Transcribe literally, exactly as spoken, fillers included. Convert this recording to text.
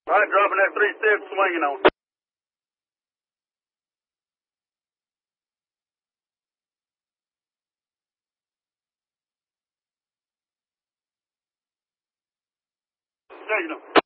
All right, dropping that three six, swinging on. Signal.